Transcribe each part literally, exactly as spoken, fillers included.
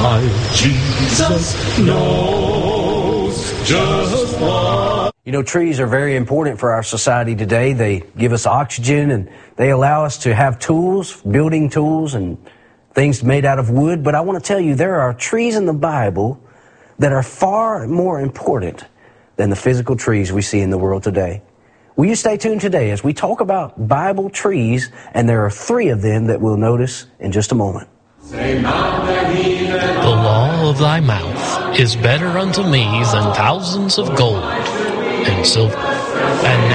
My Jesus knows just what. You know, trees are very important for our society today. They give us oxygen and they allow us to have tools, building tools and things made out of wood. But I want to tell you, there are trees in the Bible that are far more important than the physical trees we see in the world today. Will you stay tuned today as we talk about Bible trees, and there are three of them that we'll notice in just a moment. The law of thy mouth is better unto me than thousands of gold and silver. And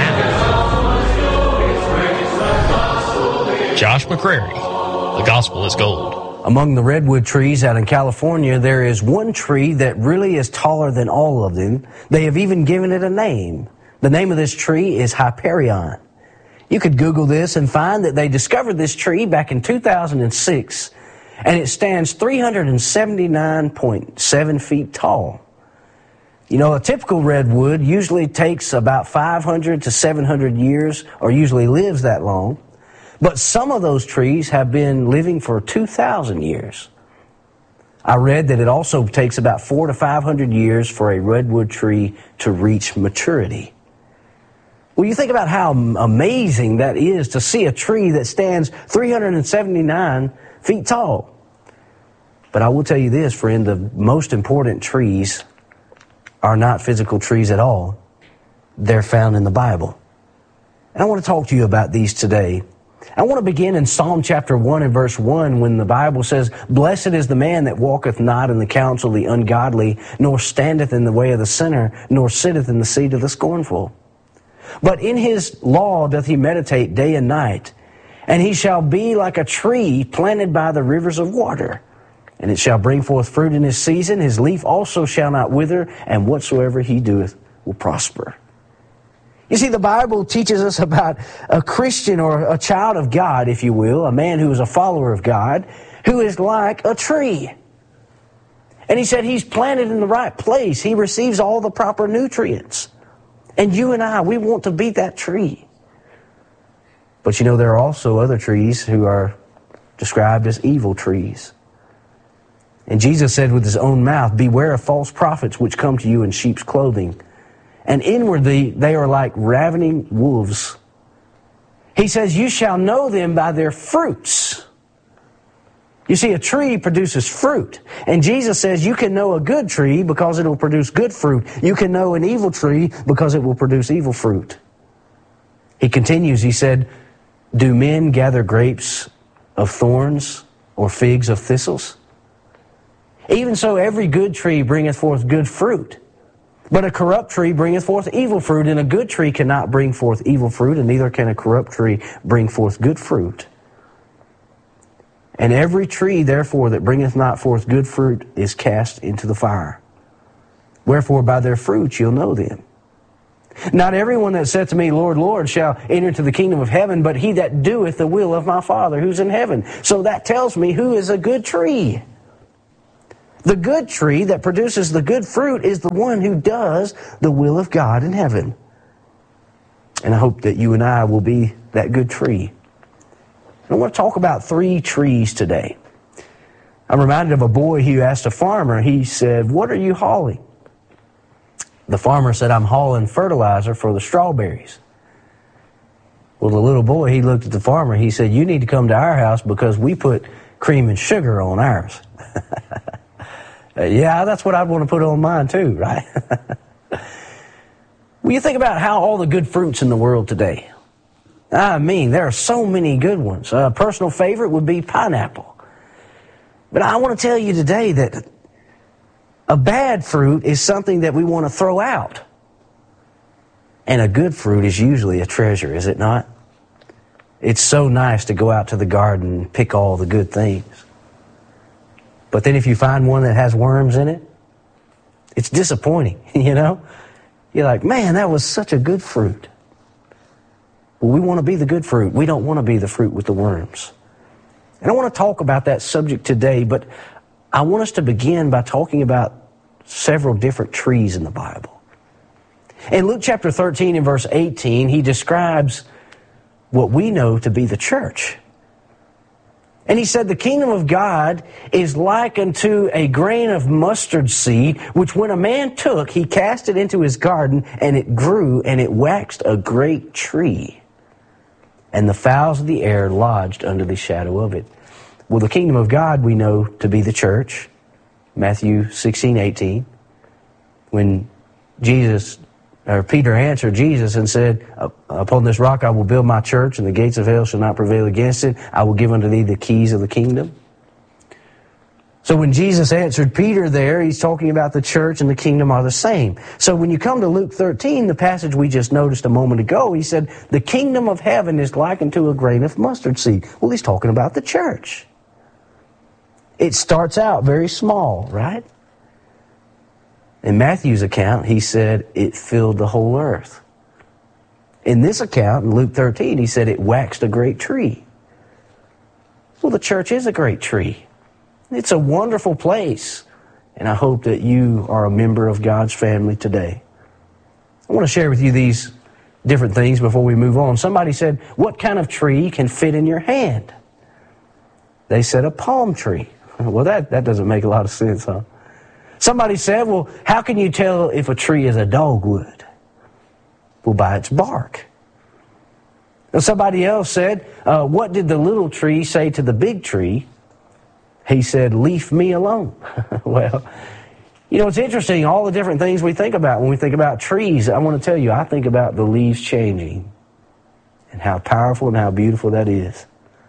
now, Josh McCrary, the gospel is gold. Among the redwood trees out in California, there is one tree that really is taller than all of them. They have even given it a name. The name of this tree is Hyperion. You could Google this and find that they discovered this tree back in two thousand six, and it stands three hundred seventy-nine point seven feet tall. You know, a typical redwood usually takes about five hundred to seven hundred years, or usually lives that long. But some of those trees have been living for two thousand years. I read that it also takes about four to five hundred years for a redwood tree to reach maturity. Well, you think about how amazing that is to see a tree that stands three hundred seventy-nine feet tall. But I will tell you this, friend, the most important trees are not physical trees at all. They're found in the Bible. And I want to talk to you about these today. I want to begin in Psalm chapter one and verse one when the Bible says, "Blessed is the man that walketh not in the counsel of the ungodly, nor standeth in the way of the sinner, nor sitteth in the seat of the scornful. But in his law doth he meditate day and night, and he shall be like a tree planted by the rivers of water. And it shall bring forth fruit in his season, his leaf also shall not wither, and whatsoever he doeth will prosper." You see, the Bible teaches us about a Christian or a child of God, if you will, a man who is a follower of God, who is like a tree. And he said he's planted in the right place. He receives all the proper nutrients. And you and I, we want to be that tree. But you know, there are also other trees who are described as evil trees. And Jesus said with his own mouth, "Beware of false prophets which come to you in sheep's clothing, and inwardly they are like ravening wolves." He says, "You shall know them by their fruits." You see, a tree produces fruit. And Jesus says you can know a good tree because it will produce good fruit. You can know an evil tree because it will produce evil fruit. He continues, he said, "Do men gather grapes of thorns or figs of thistles? Even so, every good tree bringeth forth good fruit. But a corrupt tree bringeth forth evil fruit, and a good tree cannot bring forth evil fruit, and neither can a corrupt tree bring forth good fruit. And every tree, therefore, that bringeth not forth good fruit is cast into the fire. Wherefore, by their fruits you'll know them. Not everyone that saith to me, Lord, Lord, shall enter into the kingdom of heaven, but he that doeth the will of my Father who's in heaven." So that tells me who is a good tree. The good tree that produces the good fruit is the one who does the will of God in heaven. And I hope that you and I will be that good tree. I want to talk about three trees today. I'm reminded of a boy who asked a farmer, he said, "What are you hauling?" The farmer said, "I'm hauling fertilizer for the strawberries." Well, the little boy, he looked at the farmer, he said, "You need to come to our house because we put cream and sugar on ours." Yeah, that's what I'd want to put on mine too, right? Well, you think about how all the good fruits in the world today. I mean, there are so many good ones. A personal favorite would be pineapple. But I want to tell you today that a bad fruit is something that we want to throw out. And a good fruit is usually a treasure, is it not? It's so nice to go out to the garden and pick all the good things. But then if you find one that has worms in it, it's disappointing, you know? You're like, man, that was such a good fruit. Well, we want to be the good fruit. We don't want to be the fruit with the worms. And I want to talk about that subject today, but I want us to begin by talking about several different trees in the Bible. In Luke chapter thirteen and verse eighteen, he describes what we know to be the church. And he said, the kingdom of God is like unto a grain of mustard seed, which when a man took, he cast it into his garden, and it grew, and it waxed a great tree. And the fowls of the air lodged under the shadow of it. Well, the kingdom of God we know to be the church. Matthew sixteen, eighteen. When Jesus, or Peter answered Jesus and said, upon this rock I will build my church, and the gates of hell shall not prevail against it. I will give unto thee the keys of the kingdom. So when Jesus answered Peter there, he's talking about the church and the kingdom are the same. So when you come to Luke thirteen, the passage we just noticed a moment ago, he said, the kingdom of heaven is likened to a grain of mustard seed. Well, he's talking about the church. It starts out very small, right? In Matthew's account, he said it filled the whole earth. In this account, in Luke thirteen, he said it waxed a great tree. Well, the church is a great tree. It's a wonderful place. And I hope that you are a member of God's family today. I want to share with you these different things before we move on. Somebody said, what kind of tree can fit in your hand? They said a palm tree. Well, that, that doesn't make a lot of sense, huh? Somebody said, well, how can you tell if a tree is a dogwood? Well, by its bark. And somebody else said, uh, what did the little tree say to the big tree? He said, leave me alone. Well, you know, it's interesting, all the different things we think about. When we think about trees, I want to tell you, I think about the leaves changing and how powerful and how beautiful that is.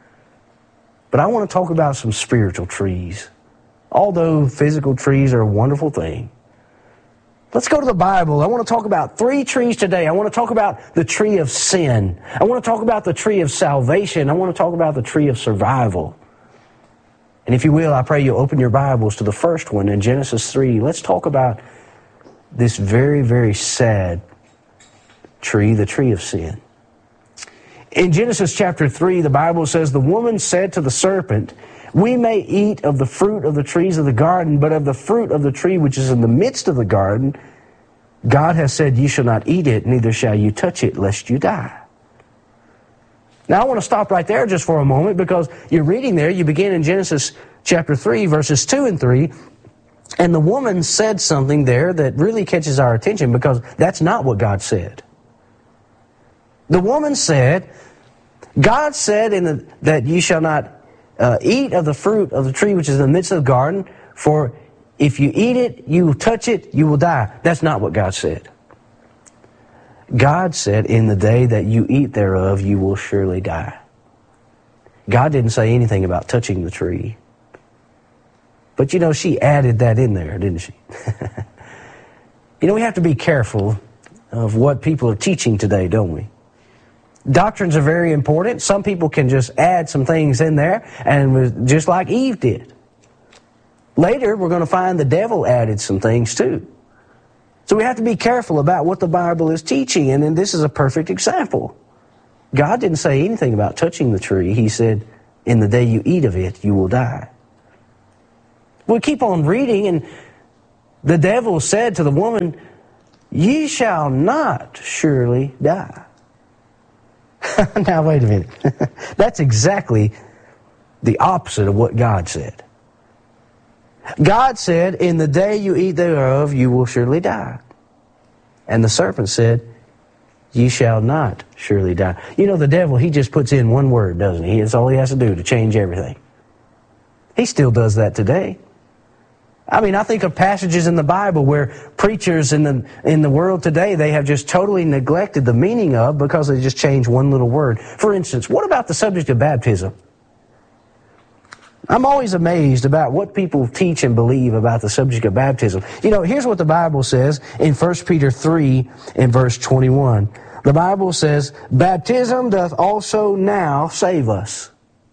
But I want to talk about some spiritual trees. Although physical trees are a wonderful thing. Let's go to the Bible. I want to talk about three trees today. I want to talk about the tree of sin. I want to talk about the tree of salvation. I want to talk about the tree of survival. And if you will, I pray you'll open your Bibles to the first one in Genesis three. Let's talk about this very, very sad tree, the tree of sin. In Genesis chapter three, the Bible says, the woman said to the serpent, we may eat of the fruit of the trees of the garden, but of the fruit of the tree which is in the midst of the garden, God has said, you shall not eat it, neither shall you touch it, lest you die. Now I want to stop right there just for a moment, because you're reading there, you begin in Genesis chapter three, verses two and three, and the woman said something there that really catches our attention, because that's not what God said. The woman said, God said in the, that you shall not uh, eat of the fruit of the tree which is in the midst of the garden, for if you eat it, you will touch it, you will die. That's not what God said. God said, in the day that you eat thereof, you will surely die. God didn't say anything about touching the tree. But you know, she added that in there, didn't she? You know, we have to be careful of what people are teaching today, don't we? Doctrines are very important. Some people can just add some things in there, and just like Eve did. Later, we're going to find the devil added some things too. So we have to be careful about what the Bible is teaching, and then this is a perfect example. God didn't say anything about touching the tree. He said, in the day you eat of it, you will die. We keep on reading, and the devil said to the woman, ye shall not surely die. Now, wait a minute. That's exactly the opposite of what God said. God said, in the day you eat thereof, you will surely die. And the serpent said, ye shall not surely die. You know, the devil, he just puts in one word, doesn't he? That's all he has to do to change everything. He still does that today. I mean, I think of passages in the Bible where preachers in the in the world today, they have just totally neglected the meaning of, because they just changed one little word. For instance, what about the subject of baptism? I'm always amazed about what people teach and believe about the subject of baptism. You know, here's what the Bible says in First Peter three and verse twenty-one. The Bible says, baptism doth also now save us.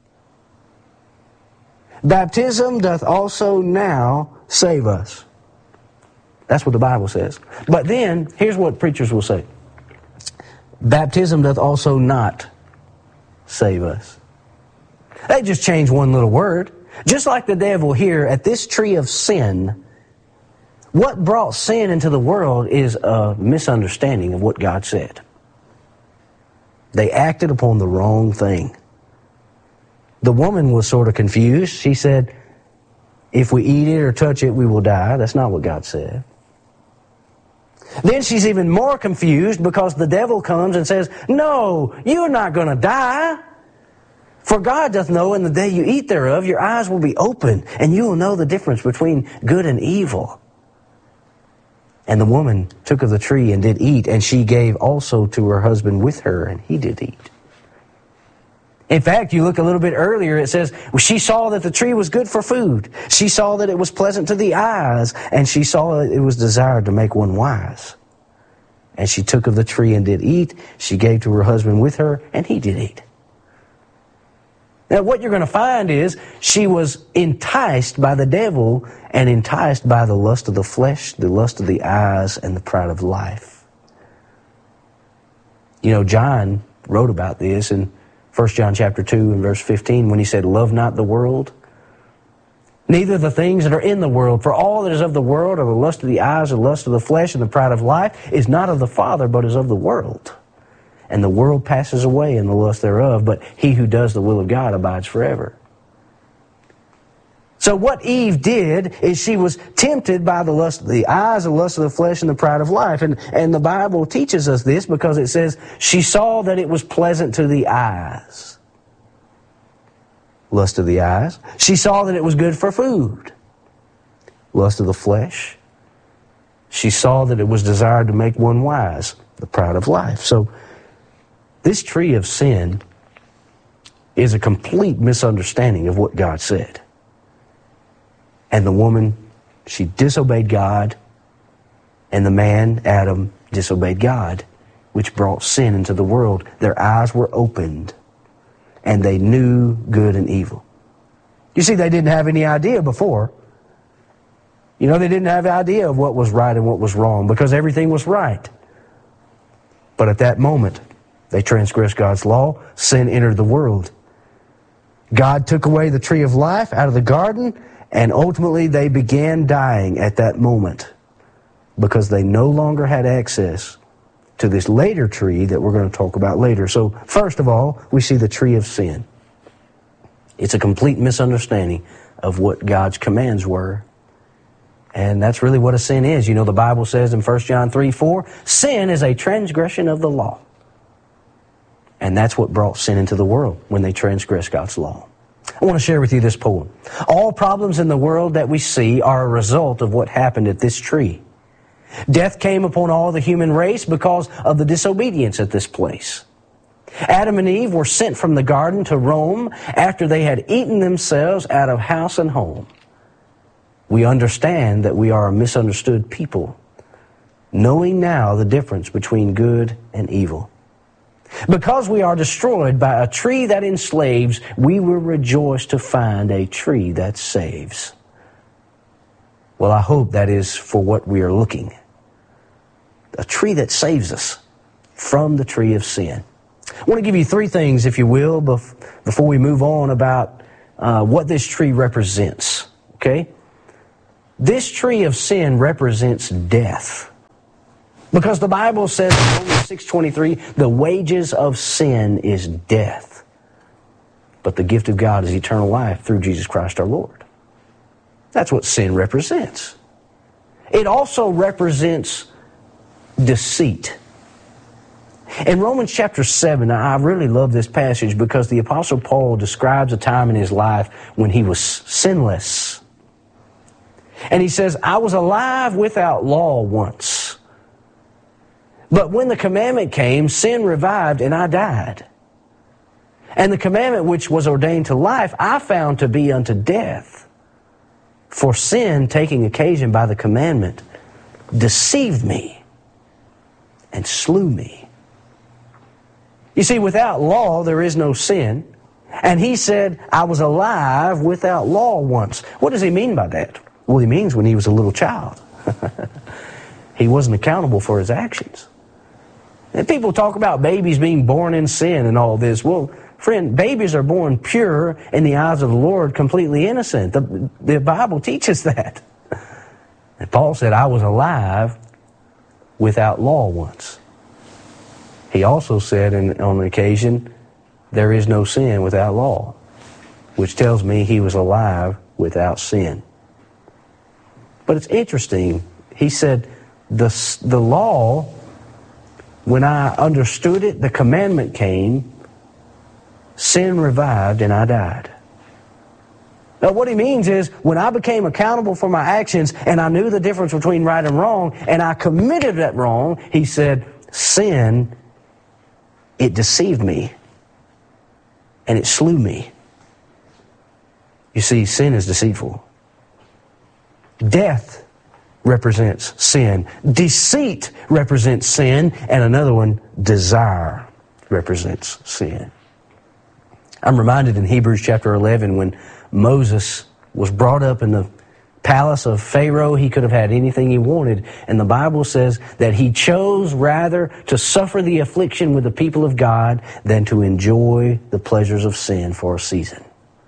Baptism doth also now save us. That's what the Bible says. But then, here's what preachers will say. Baptism doth also not save us. They just changed one little word. Just like the devil here at this tree of sin, what brought sin into the world is a misunderstanding of what God said. They acted upon the wrong thing. The woman was sort of confused. She said, if we eat it or touch it, we will die. That's not what God said. Then she's even more confused because the devil comes and says, no, you're not going to die. For God doth know in the day you eat thereof, your eyes will be open, and you will know the difference between good and evil. And the woman took of the tree and did eat, and she gave also to her husband with her, and he did eat. In fact, you look a little bit earlier, it says, she saw that the tree was good for food. She saw that it was pleasant to the eyes, and she saw that it was desired to make one wise. And she took of the tree and did eat. She gave to her husband with her, and he did eat. Now, what you're going to find is she was enticed by the devil and enticed by the lust of the flesh, the lust of the eyes, and the pride of life. You know, John wrote about this in First John chapter two and verse fifteen when he said, love not the world, neither the things that are in the world. For all that is of the world, or the lust of the eyes, or the lust of the flesh, and the pride of life, is not of the Father, but is of the world. And the world passes away in the lust thereof, but he who does the will of God abides forever. So what Eve did is she was tempted by the lust of the eyes, the lust of the flesh, and the pride of life. And, and the Bible teaches us this because it says, she saw that it was pleasant to the eyes. Lust of the eyes. She saw that it was good for food. Lust of the flesh. She saw that it was desired to make one wise. The pride of life. So this tree of sin is a complete misunderstanding of what God said. And the woman, she disobeyed God, and the man, Adam, disobeyed God, which brought sin into the world. Their eyes were opened, and they knew good and evil. You see, they didn't have any idea before. You know, they didn't have an idea of what was right and what was wrong, because everything was right. But at that moment, they transgressed God's law. Sin entered the world. God took away the tree of life out of the garden, and ultimately they began dying at that moment because they no longer had access to this later tree that we're going to talk about later. So first of all, we see the tree of sin. It's a complete misunderstanding of what God's commands were. And that's really what a sin is. You know, the Bible says in First John three four, sin is a transgression of the law. And that's what brought sin into the world, when they transgressed God's law. I want to share with you this poem. All problems in the world that we see are a result of what happened at this tree. Death came upon all the human race because of the disobedience at this place. Adam and Eve were sent from the garden to roam after they had eaten themselves out of house and home. We understand that we are a misunderstood people, knowing now the difference between good and evil. Because we are destroyed by a tree that enslaves, we will rejoice to find a tree that saves. Well, I hope that is for what we are looking. A tree that saves us from the tree of sin. I want to give you three things, if you will, before we move on about uh, what this tree represents. Okay? This tree of sin represents death. Because the Bible says in Romans six twenty-three, the wages of sin is death. But the gift of God is eternal life through Jesus Christ our Lord. That's what sin represents. It also represents deceit. In Romans chapter seven, I really love this passage because the Apostle Paul describes a time in his life when he was sinless. And he says, I was alive without law once. But when the commandment came, sin revived and I died. And the commandment which was ordained to life, I found to be unto death. For sin, taking occasion by the commandment, deceived me and slew me. You see, without law, there is no sin. And he said, I was alive without law once. What does he mean by that? Well, he means when he was a little child. He wasn't accountable for his actions. And people talk about babies being born in sin and all this. Well, friend, babies are born pure in the eyes of the Lord, completely innocent. The, the Bible teaches that. And Paul said, I was alive without law once. He also said in, on an occasion, there is no sin without law. which tells me he was alive without sin. But it's interesting. He said, the, the law, when I understood it, the commandment came, sin revived and I died. Now what he means is, when I became accountable for my actions and I knew the difference between right and wrong and I committed that wrong, he said, sin, it deceived me and it slew me. You see, sin is deceitful. Death represents sin. Deceit represents sin. And another one, desire, represents sin. I'm reminded in Hebrews chapter eleven when Moses was brought up in the palace of Pharaoh. He could have had anything he wanted. And the Bible says that he chose rather to suffer the affliction with the people of God than to enjoy the pleasures of sin for a season.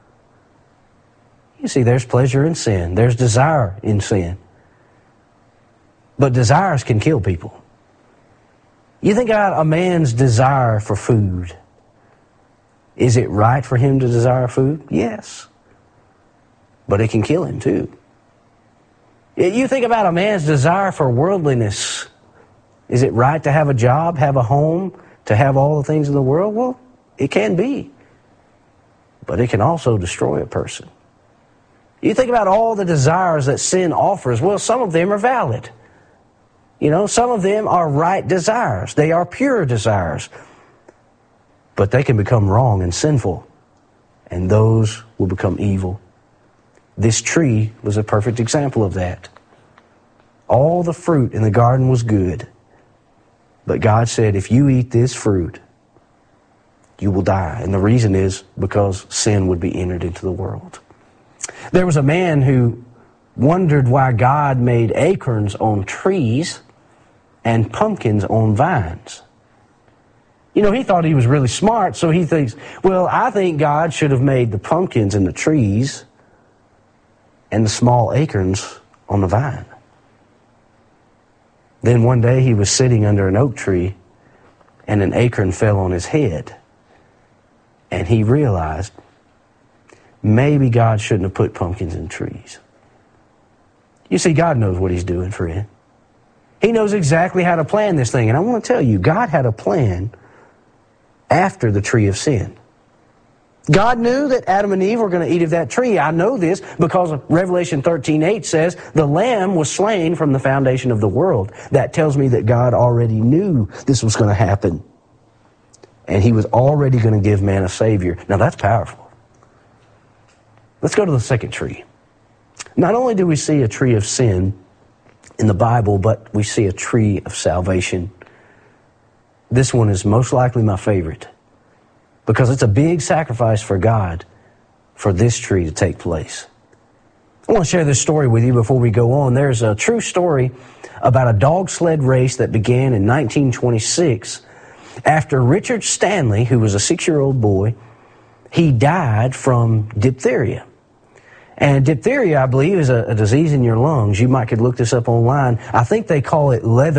You see, there's pleasure in sin. There's desire in sin. But desires can kill people. You think about a man's desire for food. Is it right for him to desire food? Yes. But it can kill him too. You think about a man's desire for worldliness. Is it right to have a job, have a home, to have all the things in the world? Well, it can be. But it can also destroy a person. You think about all the desires that sin offers. Well, some of them are valid. You know, some of them are right desires. They are pure desires. But they can become wrong and sinful. And those will become evil. This tree was a perfect example of that. All the fruit in the garden was good. But God said, if you eat this fruit, you will die. And the reason is because sin would be entered into the world. There was a man who wondered why God made acorns on trees and pumpkins on vines. You know, he thought he was really smart, so he thinks, well, I think God should have made the pumpkins in the trees and the small acorns on the vine. Then one day he was sitting under an oak tree and an acorn fell on his head. And he realized, maybe God shouldn't have put pumpkins in trees. You see, God knows what he's doing, friend. He knows exactly how to plan this thing. And I want to tell you, God had a plan after the tree of sin. God knew that Adam and Eve were going to eat of that tree. I know this because Revelation thirteen eight says the Lamb was slain from the foundation of the world. That tells me that God already knew this was going to happen. And he was already going to give man a Savior. Now that's powerful. Let's go to the second tree. Not only do we see a tree of sin in the Bible, but we see a tree of salvation. This one is most likely my favorite because it's a big sacrifice for God for this tree to take place. I want to share this story with you before we go on. There's a true story about a dog sled race that began in nineteen twenty-six after Richard Stanley, who was a six-year-old boy, he died from diphtheria. And diphtheria, I believe, is a, a disease in your lungs. You might could look this up online. I think they call it leather